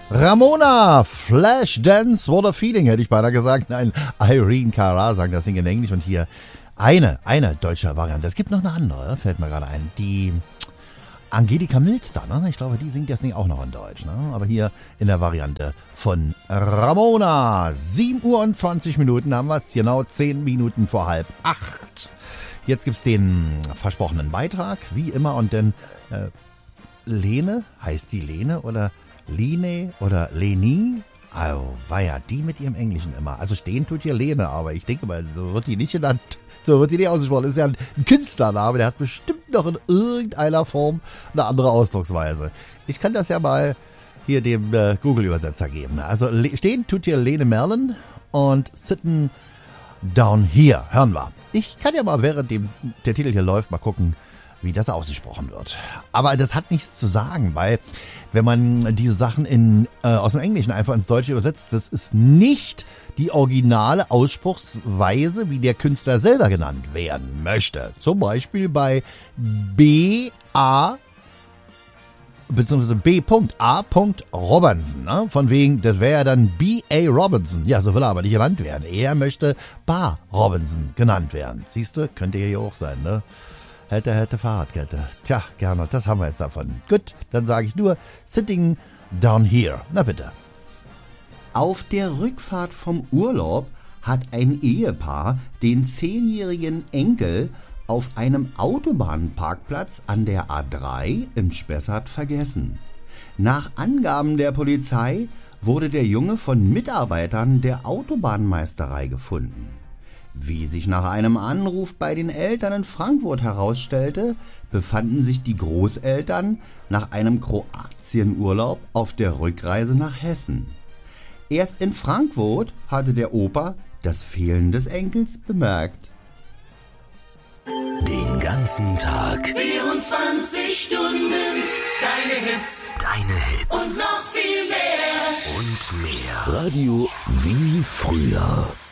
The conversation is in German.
Ramona, Flashdance, What a Feeling, hätte ich beinahe gesagt. Nein, Irene Cara sagen das Ding in Englisch und hier eine deutsche Variante. Es gibt noch eine andere, fällt mir gerade ein. Die Angelika Milster, ne? Ich glaube, die singt das Ding auch noch in Deutsch, ne? Aber hier in der Variante von Ramona. 7 Uhr und 20 Minuten haben wir es, genau 10 Minuten vor 7:30. Jetzt gibt's den versprochenen Beitrag, wie immer, und dann Lene, heißt die Lene oder Line oder Leni? Oh, war ja die mit ihrem Englischen immer. Also stehen tut hier Lene, aber ich denke mal, so wird die nicht genannt. So wird die nicht ausgesprochen. Das ist ja ein Künstlername, der hat bestimmt noch in irgendeiner Form eine andere Ausdrucksweise. Ich kann das ja mal hier dem Google-Übersetzer geben. Also stehen tut hier Lene Merlin und Sitting Down Here. Hören wir. Ich kann ja mal, während der Titel hier läuft, mal gucken, wie das ausgesprochen wird. Aber das hat nichts zu sagen, weil wenn man diese Sachen aus dem Englischen einfach ins Deutsche übersetzt, das ist nicht die originale Ausspruchsweise, wie der Künstler selber genannt werden möchte. Zum Beispiel bei B.A. bzw. B.A. Robinson. Ne? Von wegen, das wäre ja dann B.A. Robinson. Ja, so will er aber nicht genannt werden. Er möchte Bar Robinson genannt werden. Siehst du, könnte hier auch sein, ne? Hätte Fahrradkette. Tja, gerne, das haben wir jetzt davon. Gut, dann sage ich nur Sitting Down Here. Na bitte. Auf der Rückfahrt vom Urlaub hat ein Ehepaar den 10-jährigen Enkel auf einem Autobahnparkplatz an der A3 im Spessart vergessen. Nach Angaben der Polizei wurde der Junge von Mitarbeitern der Autobahnmeisterei gefunden. Wie sich nach einem Anruf bei den Eltern in Frankfurt herausstellte, befanden sich die Großeltern nach einem Kroatienurlaub auf der Rückreise nach Hessen. Erst in Frankfurt hatte der Opa das Fehlen des Enkels bemerkt. Den ganzen Tag 24 Stunden, deine Hits und noch viel mehr. Und mehr. Radio wie früher.